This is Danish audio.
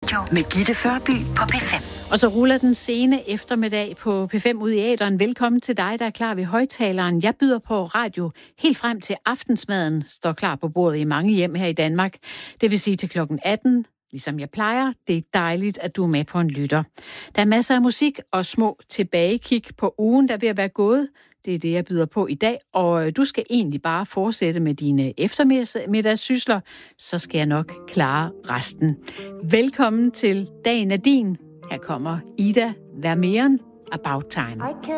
Radio med Gitte Førby på P5. Og så ruller den sene eftermiddag på P5 ud i æteren. Velkommen til dig, der er klar ved højtaleren. Jeg byder på radio helt frem til aftensmaden. Står klar på bordet i mange hjem her i Danmark. Det vil sige til klokken 18. Ligesom jeg plejer, det er dejligt, at du er med på en lytter. Der er masser af musik og små tilbagekig på ugen, der er ved at være gået. Det er det, jeg byder på i dag, og du skal egentlig bare fortsætte med dine eftermiddagssysler, så skal jeg nok klare resten. Velkommen til Dagen er din. Her kommer Ida Vermeeren, About Time.